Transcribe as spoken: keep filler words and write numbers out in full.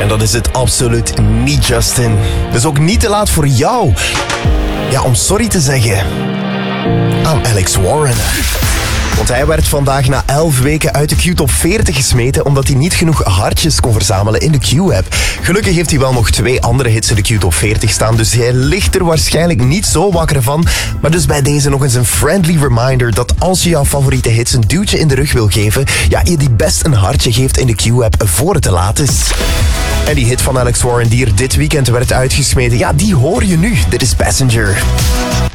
En dat is het absoluut niet, Justin. Dus ook niet te laat voor jou. Ja, om sorry te zeggen aan Alex Warren. Want hij werd vandaag na elf weken uit de Q-top veertig gesmeten omdat hij niet genoeg hartjes kon verzamelen in de Q-app. Gelukkig heeft hij wel nog twee andere hits in de Q-top veertig staan, dus hij ligt er waarschijnlijk niet zo wakker van. Maar dus bij deze nog eens een friendly reminder dat als je jouw favoriete hits een duwtje in de rug wil geven, ja, je die best een hartje geeft in de Q-app voor het te laat is. En die hit van Alex Warren die er dit weekend werd uitgesmeten, ja, die hoor je nu. Dit is Passenger.